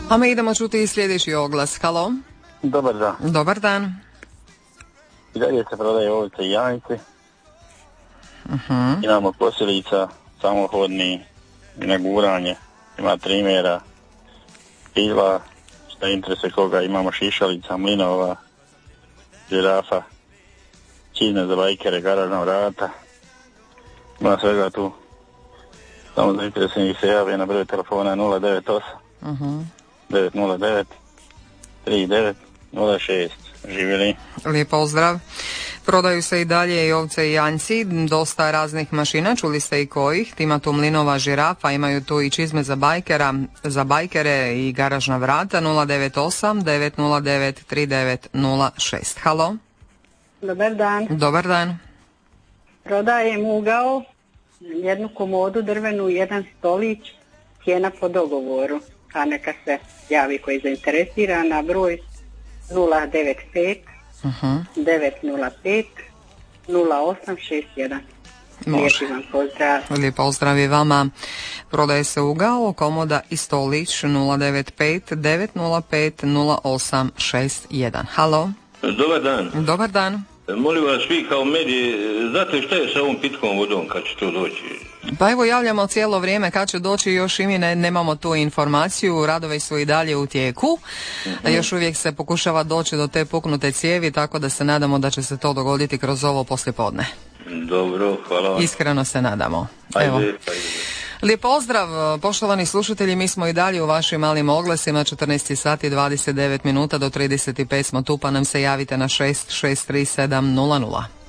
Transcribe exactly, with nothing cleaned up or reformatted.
A mi idemo čuti i sljedeći oglas. Halo? Dobar dan. Dobar dan. I dalje se prodaje ovce i jajce. Uh-huh. Imamo posljedica, samohodni, naguranje, ima trimera, pila, šta interese koga, imamo šišalica, mlinova, žirafa, čizme za bajkere, garažna vrata, ima svega tu. Samo za interesnih se javio na broj telefona nula devet osam Uh-huh. devet nula devet tri devet nula šest. Živjeli. Lijep pozdrav. Prodaju se i dalje i ovce i janjci, dosta raznih mašina, čuli ste i kojih. Ima tu mlinova, žirafa, imaju tu i čizme za bajkera, za bajkere i garažna vrata. Nula devet osam devet nula devet tri devet nula šest. Halo? Dobar dan. Dobar dan. Prodajem ugao, jednu komodu drvenu, jedan stolić, cijena po dogovoru. A neka se javi koji je zainteresira na broj nula devet pet Uh-huh. devet nula pet nula osam šest jedan. Može. Lijepi vam pozdrav. Lijep pozdrav i vama. Prodaje se ugao, komoda i stolić. Nula devet pet devet nula pet nula osam šest jedan. Halo? Dobar dan. Dobar dan. Molim vas, vi kao mediji, znate šta je sa ovom pitkom vodom kad će to doći? Pa evo, javljamo cijelo vrijeme kad će doći, još i mi ne, nemamo tu informaciju, radovi su i dalje u tijeku, uh-huh. Još uvijek se pokušava doći do te puknute cijevi, tako da se nadamo da će se to dogoditi kroz ovo poslijepodne. Dobro, hvala vam. Iskreno se nadamo. Ajde, evo. ajde. Lijep pozdrav, poštovani slušatelji, mi smo i dalje u vašim malim oglasima, četrnaest sati dvadeset devet minuta do trideset pet smo tu, pa nam se javite na šest šest tri sedam nula nula.